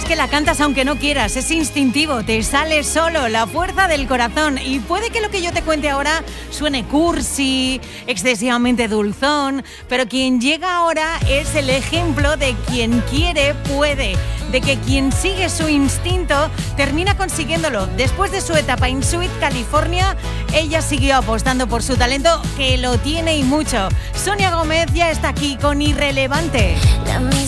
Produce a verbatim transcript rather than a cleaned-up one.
que la cantas aunque no quieras, es instintivo, te sale solo, la fuerza del corazón. Y puede que lo que yo te cuente ahora suene cursi, excesivamente dulzón, pero quien llega ahora es el ejemplo de quien quiere, puede, de que quien sigue su instinto termina consiguiéndolo. Después de su etapa en Sweet California, ella siguió apostando por su talento, que lo tiene y mucho. Sonia Gómez ya está aquí con Irrelevante. La misma